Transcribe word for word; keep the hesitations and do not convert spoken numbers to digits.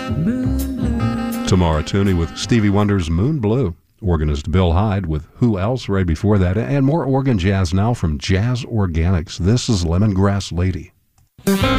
Tamara Tooney with Stevie Wonder's Moon Blue. Organist Bill Hyde with Who Else right before that. And more organ jazz now from Jazz Organics. This is Lemongrass Lady.